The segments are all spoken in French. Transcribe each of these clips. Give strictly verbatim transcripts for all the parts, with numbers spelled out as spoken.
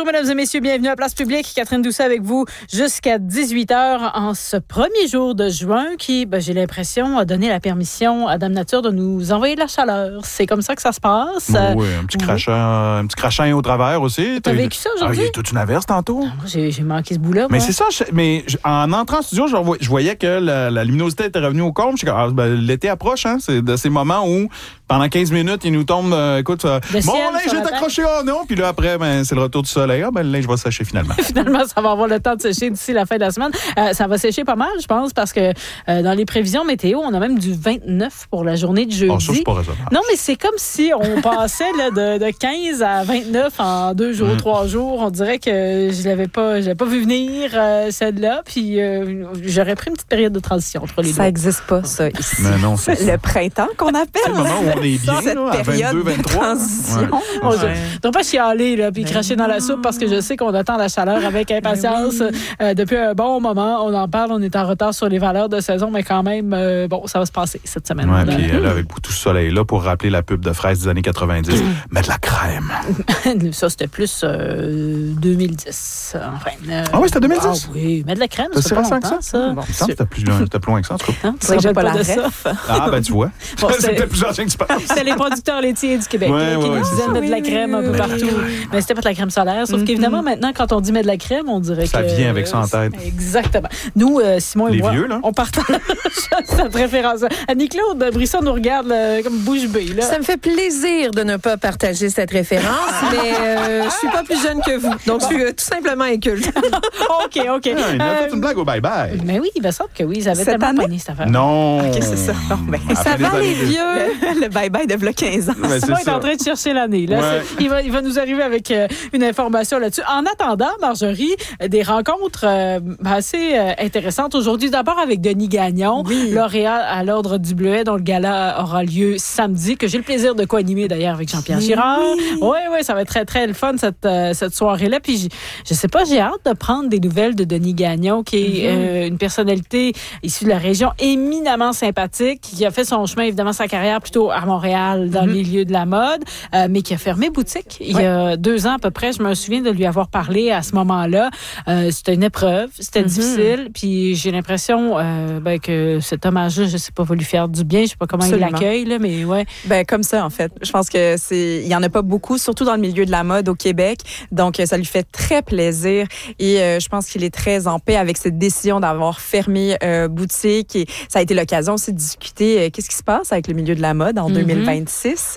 Bonjour, mesdames et messieurs, bienvenue à Place Publique. Catherine Doucet avec vous jusqu'à dix-huit heures en ce premier jour de juin qui, ben, j'ai l'impression, a donné la permission à Dame Nature de nous envoyer de la chaleur. C'est comme ça que ça se passe. Oh, oui, un petit oui. crachin, un petit crachin au travers aussi. T'as vécu ça aujourd'hui? Ah, il y a toute une averse tantôt. Ah, moi, j'ai, j'ai manqué ce bout-là. Mais moi. c'est ça, je, mais je, en entrant en studio, je, je voyais que la, la luminosité était revenue au comble. Je suis comme, ah, ben, l'été approche, hein. C'est de ces moments où, pendant quinze minutes, il nous tombe, euh, écoute, euh, mon linge est accroché, oh non. Puis là, après, ben, c'est le retour du soleil. Ah, ben, le linge va sécher finalement. Finalement, ça va avoir le temps de sécher d'ici la fin de la semaine. Euh, ça va sécher pas mal, je pense, parce que euh, dans les prévisions météo, on a même du vingt-neuf pour la journée de jeudi. Oh, ça, c'est pas raisonnable. Non, mais c'est comme si on passait là, de, de quinze à vingt-neuf en deux jours, mm. trois jours. On dirait que je l'avais pas, je l'avais pas vu venir, euh, celle-là. Puis euh, j'aurais pris une petite période de transition entre les deux. Ça n'existe pas, ça, ici. Mais non, c'est le printemps qu'on appelle. C'est le moment où on est bien, cette là, à période vingt-deux, vingt-trois. de transition. Ouais. On ne doit pas chialer là, puis cracher dans la soupe parce que je sais qu'on attend la chaleur avec impatience oui. euh, depuis un bon moment. On en parle, on est en retard sur les valeurs de saison, mais quand même, euh, bon, ça va se passer cette semaine. Oui, puis là, avec tout ce soleil-là, pour rappeler la pub de fraises des années quatre-vingt-dix, mais de la crème. Ça, c'était plus euh, deux mille dix. Enfin, euh, ah oui, c'était deux mille dix? Ah oui, mais de la crème, c'est, c'est pas pas longtemps, ça. ça. Bon, ça, c'était plus loin, c'était plus loin que ça, en tout cas. Hein, tu j'ai pas, pas la de ça. Ah, ben tu vois. Bon, c'est peut-être plus ancien que tu penses. C'était les producteurs laitiers du Québec ouais, là, qui ouais, nous disaient de mettre de la crème un peu oui, partout. oui, oui. Mais c'était pas de la crème solaire. Sauf mm-hmm. qu'évidemment, maintenant, quand on dit mettre de la crème, on dirait ça que... Ça vient avec ça en tête. Exactement. Nous, euh, Simon et les moi, vieux, là. on partage cette référence. Annie-Claude Brisson nous regarde là, comme bouche bée. Là. Ça me fait plaisir de ne pas partager cette référence, mais euh, je suis pas plus jeune que vous. Donc, je suis euh, tout simplement inculte. OK, OK. Ah, il a euh, fait une blague au bye-bye. Mais oui, il me semble que oui. Ils avaient cette tellement année? pogné cette affaire. Non. OK, c'est ça. Bon, ben, ça va les vieux. Le, le bye-bye de v'là quinze ans. Ben, Simon est, est en train de chercher l'année. Là. Ouais. Il, va, il va nous arriver avec euh, une information là-dessus. En attendant, Marjorie, des rencontres euh, assez euh, intéressantes aujourd'hui. D'abord avec Denis Gagnon, oui. lauréat à l'Ordre du Bleuet, dont le gala aura lieu samedi, que j'ai le plaisir de co-animer d'ailleurs avec Jean-Pierre oui. Girard. Oui, oui, ça va être très, très le fun cette, euh, cette soirée-là. Puis je, je sais pas, j'ai hâte de prendre des nouvelles de Denis Gagnon, qui est mm-hmm. euh, une personnalité issue de la région éminemment sympathique, qui a fait son chemin, évidemment, sa carrière plutôt à Montréal, dans mm-hmm. le milieu de la mode, euh, mais qui a fermé boutique il ouais. y a deux ans à peu près. Je me souviens de lui avoir parlé à ce moment-là. Euh, c'était une épreuve, c'était mm-hmm. difficile, puis j'ai l'impression euh, ben, que cet hommage-là, je sais pas, va lui faire du bien. Je sais pas comment Absolument. il l'accueille, là, mais ouais. Ben comme ça, en fait. Je pense que c'est, il y en a pas beaucoup, surtout dans le milieu de la mode au Québec. Donc, ça lui fait très plaisir et euh, je pense qu'il est très en paix avec cette décision d'avoir fermé euh, boutique et ça a été l'occasion aussi de discuter euh, qu'est-ce qui se passe avec le milieu de la mode en mm-hmm. deux mille vingt-six.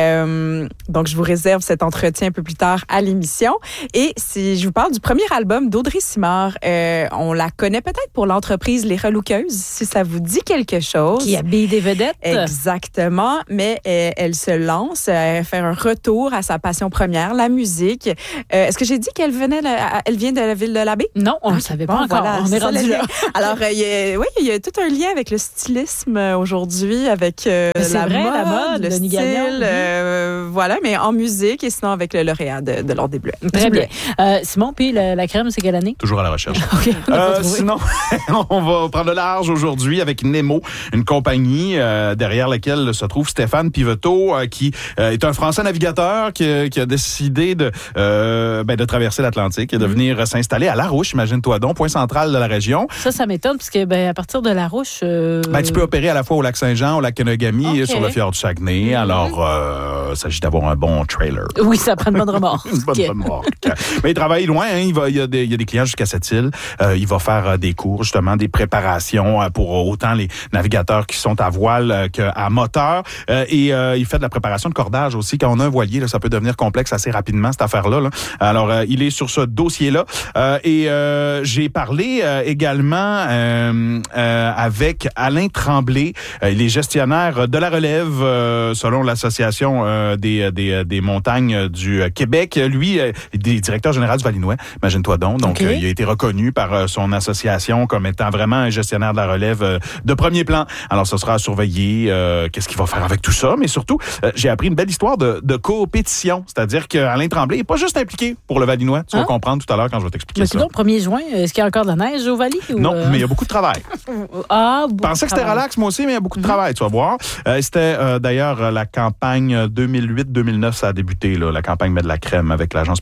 Euh, donc, je vous réserve cet entretien un peu plus tard à l'émission. Et si je vous parle du premier album d'Audrey Simard, euh, on la connaît peut-être pour l'entreprise Les Relookeuses, si ça vous dit quelque chose. Qui habille des vedettes. Exactement, mais elle, elle se lance à faire un retour à sa passion première, la musique. Euh, est-ce que j'ai dit qu'elle venait, de, elle vient de la ville de l'Abbé? Non, on ne ah, savait bon, pas encore. Voilà, on est rendu là. Alors, euh, il y a, oui, il y a tout un lien avec le stylisme aujourd'hui, avec euh, la, vrai, mode, la mode, le style, euh, voilà, mais en musique et sinon avec le lauréat de, de l'Ordre des Bleuets. Très bien. Euh, Simon, puis la, la crème, c'est quelle année? Toujours à la recherche. Okay, euh, sinon, on va prendre le large aujourd'hui avec Nemo, une compagnie euh, derrière laquelle se trouve Stéphane Piveteau, euh, qui euh, est un Français navigateur qui, qui a décidé de, euh, ben, de traverser l'Atlantique et de mm-hmm. venir s'installer à Larouche, imagine-toi donc, point central de la région. Ça, ça m'étonne, parce que ben, à partir de Larouche... Euh... Ben, tu peux opérer à la fois au lac Saint-Jean, au lac Kenegami okay. et sur le fjord du Saguenay. Mm-hmm. Alors, euh, il s'agit d'avoir un bon trailer. Oui, ça prend une bonne remorque. une bonne okay. remorque. Mais il travaille loin, hein. il, va, il, y a des, il y a des clients jusqu'à cette île. Euh, il va faire euh, des cours, justement, des préparations euh, pour autant les navigateurs qui sont à voile euh, qu'à moteur. Euh, et euh, il fait de la préparation de cordage aussi. Quand on a un voilier, là, ça peut devenir complexe assez rapidement, cette affaire-là. Là. Alors, euh, il est sur ce dossier-là. Euh, et euh, j'ai parlé euh, également euh, euh, avec Alain Tremblay. Euh, il est gestionnaire de la relève, euh, selon l'Association euh, des, des, des montagnes du Québec. Lui, euh, il est directeur général du Valinois, imagine-toi donc. Donc, okay. euh, il a été reconnu par euh, son association comme étant vraiment un gestionnaire de la relève euh, de premier plan. Alors, ce sera à surveiller euh, qu'est-ce qu'il va faire avec tout ça. Mais surtout, euh, j'ai appris une belle histoire de, de coopétition. C'est-à-dire qu'Alain Tremblay n'est pas juste impliqué pour le Valinois. Tu hein? vas comprendre tout à l'heure quand je vais t'expliquer mais ça. Mais sinon, premier juin, est-ce qu'il y a encore de la neige au Vali? Ou non, euh... mais il y a beaucoup de travail. ah, Je pensais que c'était relax, moi aussi, mais il y a beaucoup de mm-hmm. travail, tu vas voir. Euh, c'était euh, d'ailleurs la campagne deux mille huit deux mille neuf, ça a débuté, là, la campagne Mets de la crème avec l'agence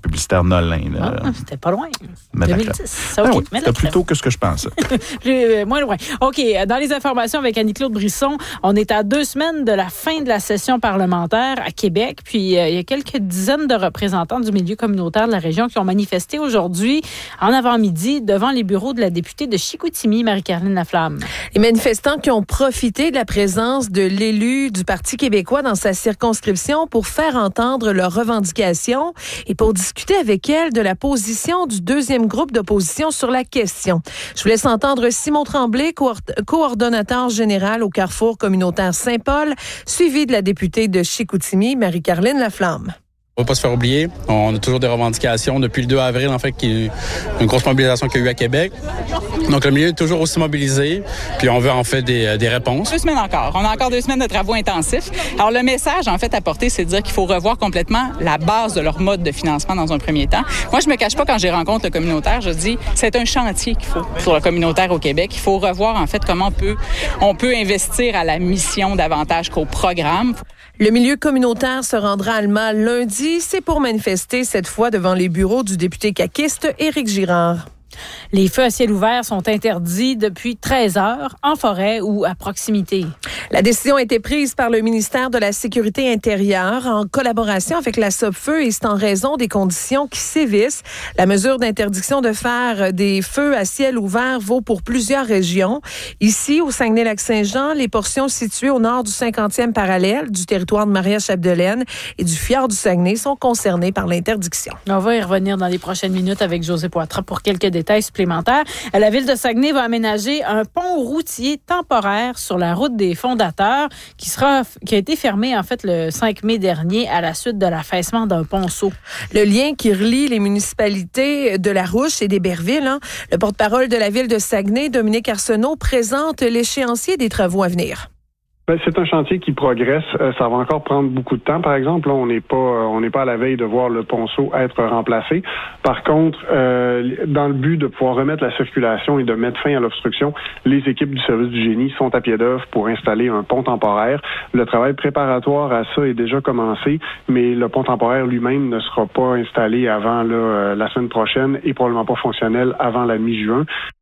publicitaire Nolin. Là. Ah, c'était pas loin. Mais deux mille dix. Okay. Ah oui, c'était plus tôt que ce que je pensais. Plus, moins loin. OK. Dans les informations avec Annie-Claude Brisson, on est à deux semaines de la fin de la session parlementaire à Québec. Puis, euh, il y a quelques dizaines de représentants du milieu communautaire de la région qui ont manifesté aujourd'hui, en avant-midi, devant les bureaux de la députée de Chicoutimi, Marie-Caroline Laflamme. Les manifestants qui ont profité de la présence de l'élu du Parti québécois dans sa circonscription pour faire entendre leurs revendications et pour discuter avec elle de la position du deuxième groupe d'opposition sur la question. Je vous laisse entendre Simon Tremblay, coordonnateur général au Carrefour communautaire Saint-Paul, suivi de la députée de Chicoutimi, Marie-Caroline Laflamme. On ne va pas se faire oublier. On a toujours des revendications depuis le deux avril, en fait, qui est une grosse mobilisation qu'il y a eu à Québec. Donc, le milieu est toujours aussi mobilisé, puis on veut en fait des, des réponses. Deux semaines encore. On a encore deux semaines de travaux intensifs. Alors, le message, en fait, à porter, c'est de dire qu'il faut revoir complètement la base de leur mode de financement dans un premier temps. Moi, je me cache pas quand j'ai rencontre le communautaire, je dis, c'est un chantier qu'il faut pour le communautaire au Québec. Il faut revoir, en fait, comment on peut, on peut investir à la mission davantage qu'au programme. Le milieu communautaire se rendra à Alma lundi. C'est pour manifester cette fois devant les bureaux du député caquiste Éric Girard. Les feux à ciel ouvert sont interdits depuis treize heures en forêt ou à proximité. La décision a été prise par le ministère de la Sécurité intérieure en collaboration avec la Sopfeu et c'est en raison des conditions qui sévissent. La mesure d'interdiction de faire des feux à ciel ouvert vaut pour plusieurs régions. Ici, au Saguenay-Lac-Saint-Jean, les portions situées au nord du cinquantième parallèle du territoire de Maria-Chapdelaine et du fjord du Saguenay sont concernées par l'interdiction. On va y revenir dans les prochaines minutes avec José Poitras pour quelques détails supplémentaires. La ville de Saguenay va aménager un pont routier temporaire sur la route des fondateurs qui sera qui a été fermé en fait le cinq mai dernier à la suite de l'affaissement d'un ponceau. Le lien qui relie les municipalités de La Rouche et d'Héberville, hein, le porte-parole de la ville de Saguenay, Dominique Arsenault, présente l'échéancier des travaux à venir. Ben, c'est un chantier qui progresse. Euh, ça va encore prendre beaucoup de temps. Par exemple, là, on n'est pas, euh, on n'est pas à la veille de voir le ponceau être remplacé. Par contre, euh, dans le but de pouvoir remettre la circulation et de mettre fin à l'obstruction, les équipes du service du génie sont à pied d'œuvre pour installer un pont temporaire. Le travail préparatoire à ça est déjà commencé, mais le pont temporaire lui-même ne sera pas installé avant là, euh, la semaine prochaine et probablement pas fonctionnel avant la mi-juin.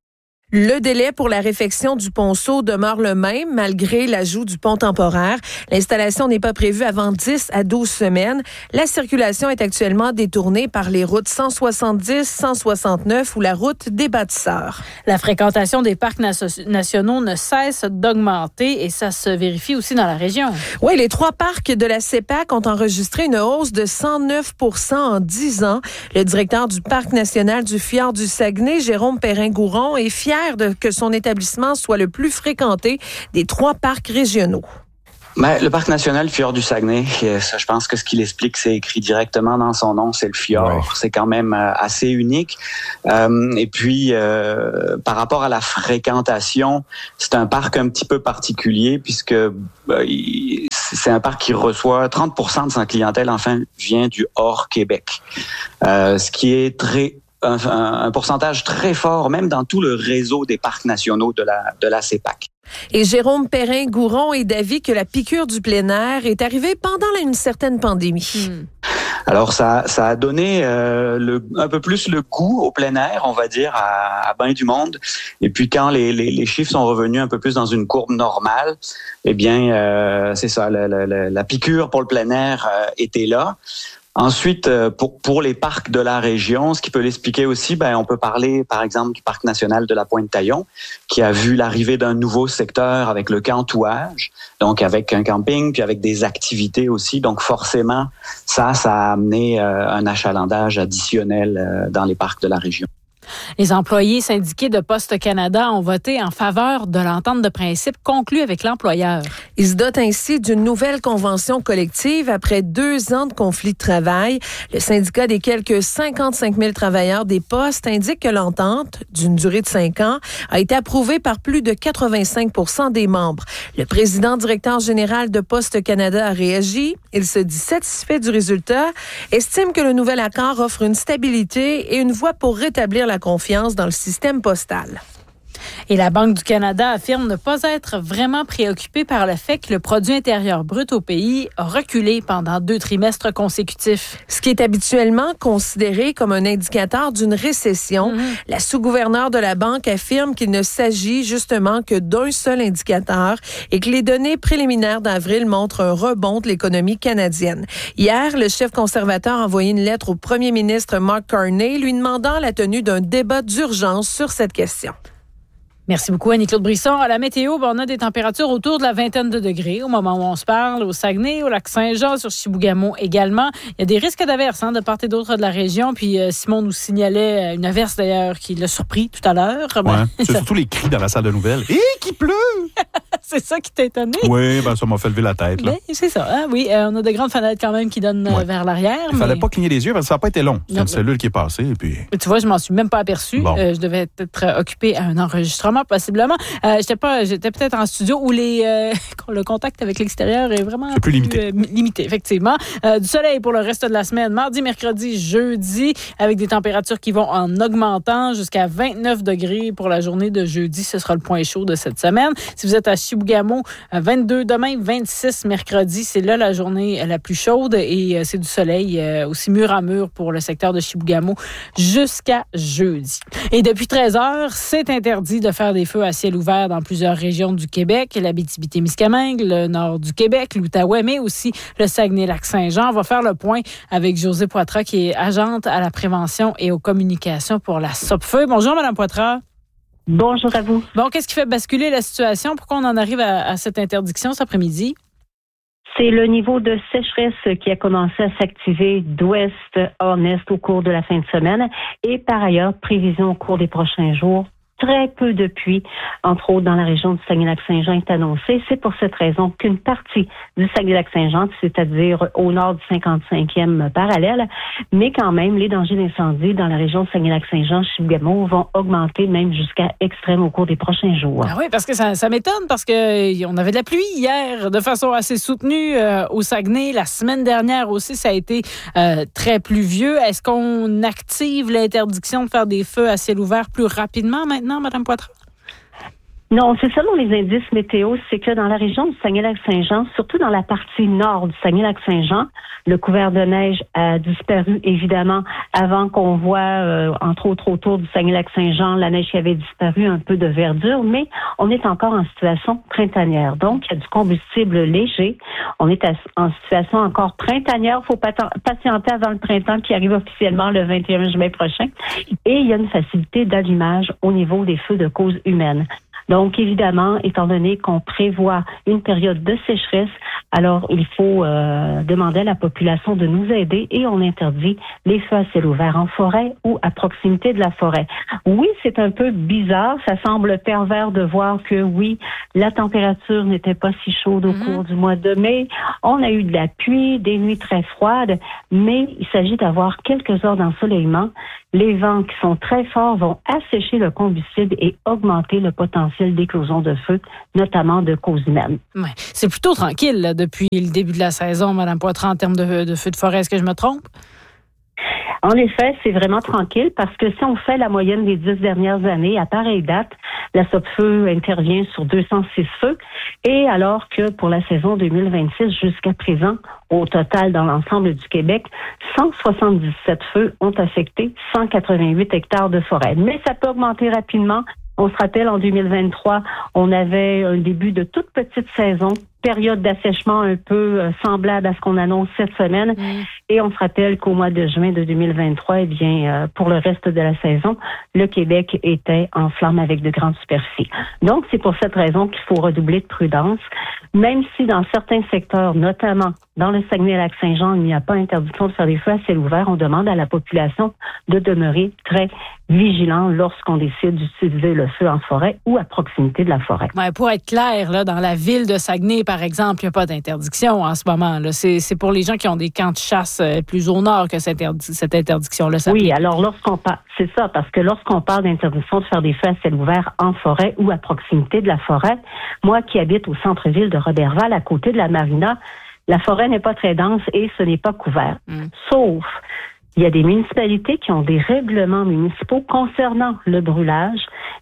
Le délai pour la réfection du ponceau demeure le même malgré l'ajout du pont temporaire. L'installation n'est pas prévue avant dix à douze semaines. La circulation est actuellement détournée par les routes cent soixante-dix, cent soixante-neuf ou la route des bâtisseurs. La fréquentation des parcs nationaux ne cesse d'augmenter et ça se vérifie aussi dans la région. Oui, les trois parcs de la C E P A C ont enregistré une hausse de cent neuf pour cent en dix ans. Le directeur du Parc national du fjord du Saguenay, Jérôme Perrin-Gouron, est fier de que son établissement soit le plus fréquenté des trois parcs régionaux. Ben, le parc national Fjord du Saguenay, ça, je pense que ce qu'il explique, c'est écrit directement dans son nom, c'est le fjord. Ouais. C'est quand même assez unique. Euh, et puis, euh, par rapport à la fréquentation, c'est un parc un petit peu particulier puisque euh, il, c'est un parc qui reçoit trente pour cent de sa clientèle, enfin, vient du hors Québec. Euh, ce qui est très Un, un, un pourcentage très fort, même dans tout le réseau des parcs nationaux de la, de la C E P A C. Et Jérôme Perrin-Gouron est d'avis que la piqûre du plein air est arrivée pendant une certaine pandémie. Hmm. Alors, ça, ça a donné euh, le, un peu plus le goût au plein air, on va dire, à, à ben du monde. Et puis, quand les, les, les chiffres sont revenus un peu plus dans une courbe normale, eh bien, euh, c'est ça, la, la, la, la piqûre pour le plein air euh, était là. Ensuite, pour pour les parcs de la région, ce qui peut l'expliquer aussi, ben on peut parler par exemple du parc national de la Pointe-Taillon, qui a vu l'arrivée d'un nouveau secteur avec le cantouage, donc avec un camping puis avec des activités aussi. Donc forcément, ça, ça a amené euh, un achalandage additionnel euh, dans les parcs de la région. Les employés syndiqués de Poste Canada ont voté en faveur de l'entente de principe conclue avec l'employeur. Ils se dotent ainsi d'une nouvelle convention collective après deux ans de conflit de travail. Le syndicat des quelques cinquante-cinq mille travailleurs des postes indique que l'entente, d'une durée de cinq ans, a été approuvée par plus de quatre-vingt-cinq pour cent des membres. Le président directeur général de Poste Canada a réagi. Il se dit satisfait du résultat, estime que le nouvel accord offre une stabilité et une voie pour rétablir la confiance dans le système postal. Et la Banque du Canada affirme ne pas être vraiment préoccupée par le fait que le produit intérieur brut au pays a reculé pendant deux trimestres consécutifs. Ce qui est habituellement considéré comme un indicateur d'une récession. Mm-hmm. La sous-gouverneure de la Banque affirme qu'il ne s'agit justement que d'un seul indicateur et que les données préliminaires d'avril montrent un rebond de l'économie canadienne. Hier, le chef conservateur a envoyé une lettre au premier ministre Mark Carney lui demandant la tenue d'un débat d'urgence sur cette question. Merci beaucoup, Annie-Claude Brisson. À la météo, ben, on a des températures autour de la vingtaine de degrés au moment où on se parle, au Saguenay, au lac Saint-Jean, sur Chibougamau également. Il y a des risques d'averses hein, de part et d'autre de la région. Puis euh, Simon nous signalait une averse d'ailleurs qui l'a surpris tout à l'heure. Ouais, ben, c'est ça... surtout les cris dans la salle de nouvelles. Hé, qu'il pleut! C'est ça qui t'a étonné? Oui, ben ça m'a fait lever la tête. Là. Ben, c'est ça. Hein? Oui, euh, on a de grandes fenêtres quand même qui donnent ouais. euh, vers l'arrière. Il ne mais... fallait pas cligner les yeux parce que ça n'a pas été long. C'est non, une cellule qui est passée. Et puis... Tu vois, je m'en suis même pas aperçue. Bon. Euh, je devais être occupée à un enregistrement, possiblement. Euh, j'étais pas, j'étais peut-être en studio où les, euh, le contact avec l'extérieur est vraiment c'est plus limité. Euh, limité, effectivement. Euh, du soleil pour le reste de la semaine, mardi, mercredi, jeudi, avec des températures qui vont en augmentant jusqu'à vingt-neuf degrés pour la journée de jeudi. Ce sera le point chaud de cette semaine. Si vous êtes à Chibougamau, vingt-deux demain, vingt-six mercredi, c'est là la journée la plus chaude et euh, c'est du soleil euh, aussi mur à mur pour le secteur de Chibougamau jusqu'à jeudi. Et depuis treize heures, c'est interdit de faire des feux à ciel ouvert dans plusieurs régions du Québec, l'Abitibi-Témiscamingue, le nord du Québec, l'Outaouais, mais aussi le Saguenay-Lac-Saint-Jean. On va faire le point avec Josée Poitras, qui est agente à la prévention et aux communications pour la Sopfeu. Bonjour, Mme Poitras. Bonjour à vous. Bon, qu'est-ce qui fait basculer la situation? Pourquoi on en arrive à, à cette interdiction cet après-midi? C'est le niveau de sécheresse qui a commencé à s'activer d'ouest en est au cours de la fin de semaine et par ailleurs, prévision au cours des prochains jours. Très peu de pluie, entre autres dans la région du Saguenay-Lac-Saint-Jean, est annoncée. C'est pour cette raison qu'une partie du Saguenay-Lac-Saint-Jean, c'est-à-dire au nord du cinquante-cinquième parallèle, mais quand même, les dangers d'incendie dans la région du Saguenay-Lac-Saint-Jean, Chibougamau, vont augmenter même jusqu'à extrême au cours des prochains jours. Ah oui, parce que ça, ça m'étonne, parce qu'on avait de la pluie hier de façon assez soutenue euh, au Saguenay. La semaine dernière aussi, ça a été euh, très pluvieux. Est-ce qu'on active l'interdiction de faire des feux à ciel ouvert plus rapidement maintenant? Non, Mme Poitras? Non, c'est selon les indices météo, c'est que dans la région du Saguenay-Lac-Saint-Jean, surtout dans la partie nord du Saguenay-Lac-Saint-Jean, le couvert de neige a disparu, évidemment, avant qu'on voit, euh, entre autres, autour du Saguenay-Lac-Saint-Jean, la neige qui avait disparu, un peu de verdure, mais on est encore en situation printanière. Donc, il y a du combustible léger. On est à, en situation encore printanière. Il faut patienter avant le printemps qui arrive officiellement le vingt et un juin prochain. Et il y a une facilité d'allumage au niveau des feux de cause humaine. Donc, évidemment, étant donné qu'on prévoit une période de sécheresse, alors il faut euh, demander à la population de nous aider et on interdit les feux à ciel ouvert en forêt ou à proximité de la forêt. Oui, c'est un peu bizarre. Ça semble pervers de voir que, oui, la température n'était pas si chaude au mm-hmm. cours du mois de mai. On a eu de la pluie, des nuits très froides, mais il s'agit d'avoir quelques heures d'ensoleillement. Les vents qui sont très forts vont assécher le combustible et augmenter le potentiel d'éclosion de feu, notamment de cause humaine. Ouais. C'est plutôt tranquille là, depuis le début de la saison, Mme Poitras, en termes de, de feux de forêt. Est-ce que je me trompe? En effet, c'est vraiment tranquille parce que si on fait la moyenne des dix dernières années, à pareille date, la Sopfeu intervient sur deux cent six feux et alors que pour la saison deux mille vingt-six jusqu'à présent, au total dans l'ensemble du Québec, cent soixante-dix-sept feux ont affecté cent quatre-vingt-huit hectares de forêt. Mais ça peut augmenter rapidement. On se rappelle, en deux mille vingt-trois, on avait un début de toute petite saison, période d'assèchement un peu euh, semblable à ce qu'on annonce cette semaine. Mmh. Et on se rappelle qu'au mois de juin de deux mille vingt-trois, eh bien, euh, pour le reste de la saison, le Québec était en flamme avec de grandes superficies. Donc, c'est pour cette raison qu'il faut redoubler de prudence, même si dans certains secteurs, notamment dans le Saguenay-Lac-Saint-Jean, il n'y a pas interdiction de faire des feux à ciel ouvert. On demande à la population de demeurer très vigilant lorsqu'on décide d'utiliser le feu en forêt ou à proximité de la forêt. Ouais, pour être clair, là, dans la ville de Saguenay, par exemple, il n'y a pas d'interdiction en ce moment. Là. C'est, c'est pour les gens qui ont des camps de chasse plus au nord que cette, interdi- cette interdiction-là s'applique. Oui, alors lorsqu'on parle, c'est ça, parce que lorsqu'on parle d'interdiction de faire des feux à ciel ouvert en forêt ou à proximité de la forêt, moi qui habite au centre-ville de Roberval, à côté de la marina, la forêt n'est pas très dense et ce n'est pas couvert. Mmh. Sauf, il y a des municipalités qui ont des règlements municipaux concernant le brûlage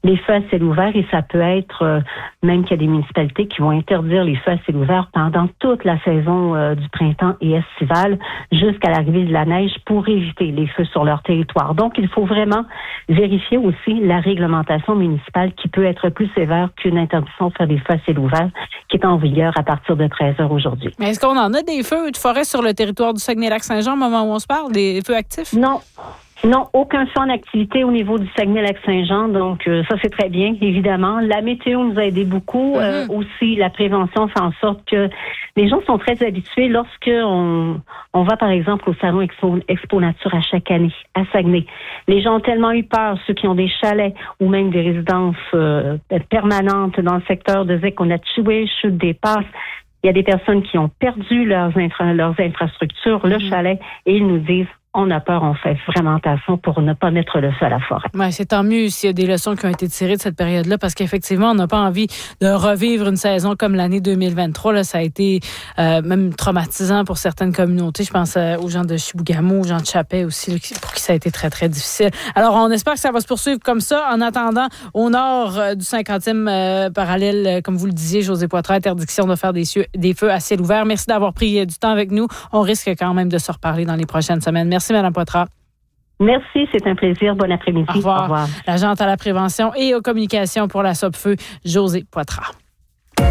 les feux à ciel ouvert et ça peut être, euh, même qu'il y a des municipalités qui vont interdire les feux à ciel ouvert pendant toute la saison euh, du printemps et estivale jusqu'à l'arrivée de la neige pour éviter les feux sur leur territoire. Donc, il faut vraiment vérifier aussi la réglementation municipale qui peut être plus sévère qu'une interdiction de faire des feux à ciel ouvert qui est en vigueur à partir de treize heures aujourd'hui. Mais est-ce qu'on en a des feux de forêt sur le territoire du Saguenay-Lac-Saint-Jean au moment où on se parle, des feux actifs? Non. Non, aucun feu en activité au niveau du Saguenay-Lac-Saint-Jean, donc euh, ça c'est très bien, évidemment. La météo nous a aidé beaucoup. Mm-hmm. Euh, aussi, la prévention fait en sorte que les gens sont très habitués lorsque on, on va par exemple au salon Expo, Expo Nature à chaque année, à Saguenay. Les gens ont tellement eu peur, ceux qui ont des chalets ou même des résidences euh, permanentes dans le secteur de Zec-Onatchoué, Chute des Passes. Il y a des personnes qui ont perdu leurs, infra- leurs infrastructures, le mm-hmm. chalet, et ils nous disent on a peur, on fait vraiment attention pour ne pas mettre le feu à la forêt. Ouais, c'est tant mieux s'il y a des leçons qui ont été tirées de cette période-là, parce qu'effectivement, on n'a pas envie de revivre une saison comme l'année deux mille vingt-trois. Là, ça a été euh, même traumatisant pour certaines communautés. Je pense euh, aux gens de Chibougamau, aux gens de Chapais aussi, là, pour qui ça a été très, très difficile. Alors, on espère que ça va se poursuivre comme ça. En attendant, au nord euh, du cinquantième euh, parallèle, euh, comme vous le disiez, Josée Poitras, interdiction de faire des, cieux, des feux à ciel ouvert. Merci d'avoir pris euh, du temps avec nous. On risque quand même de se reparler dans les prochaines semaines. Merci. Merci, Mme Poitras. Merci, c'est un plaisir. Bon après-midi. Au revoir. Au revoir. L'agente à la prévention et aux communications pour la S O P Feu, Josée Poitras.